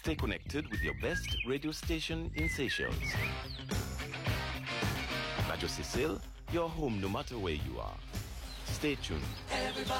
Stay connected with your best radio station in Seychelles. Radio Cecil, your home no matter where you are. Stay tuned. Everybody.